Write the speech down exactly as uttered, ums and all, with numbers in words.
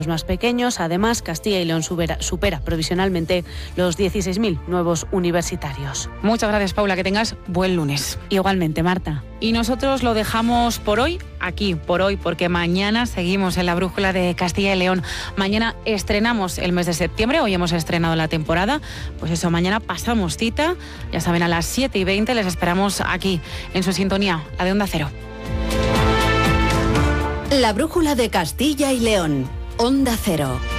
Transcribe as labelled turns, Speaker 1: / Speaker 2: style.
Speaker 1: más pequeños. Además, Castilla y León supera, supera provisionalmente los dieciséis mil nuevos universitarios.
Speaker 2: Muchas gracias, Paula, que tengas buen lunes.
Speaker 1: Igualmente, Marta.
Speaker 2: Y nosotros lo dejamos por hoy, aquí, por hoy, porque mañana seguimos en la Brújula de Castilla y León. Mañana estrenamos el mes de septiembre, hoy hemos estrenado la temporada. Pues eso, mañana pasamos cita, ya saben, a las siete y veinte les esperamos aquí, en su sintonía, la de Onda Cero.
Speaker 3: La Brújula de Castilla y León. Onda Cero.